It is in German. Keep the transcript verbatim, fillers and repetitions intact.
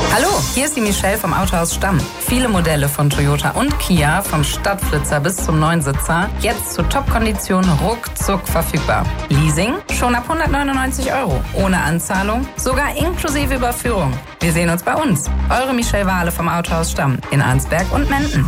Hallo, hier ist die Michelle vom Autohaus Stamm. Viele Modelle von Toyota und Kia, vom Stadtflitzer bis zum Neunsitzer, jetzt zu Top-Konditionen ruckzuck verfügbar. Leasing schon ab hundertneunundneunzig Euro, ohne Anzahlung, sogar inklusive Überführung. Wir sehen uns bei uns. Eure Michelle Wahle vom Autohaus Stamm in Arnsberg und Menden.